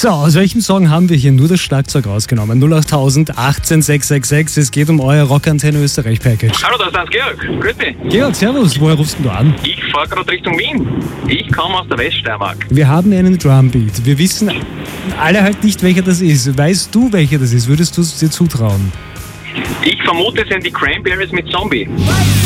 So, aus welchem Song haben wir hier nur das Schlagzeug rausgenommen? 08000 18 666. Es geht um euer Rockantenne Österreich Package. Hallo, da ist Hans Georg. Grüß dich. Georg, servus. Woher rufst du an? Ich fahre gerade Richtung Wien. Ich komme aus der Weststeiermark. Wir haben einen Drumbeat. Wir wissen alle halt nicht, welcher das ist. Weißt du, welcher das ist? Würdest du es dir zutrauen? Ich vermute, es sind die Cranberries mit Zombie.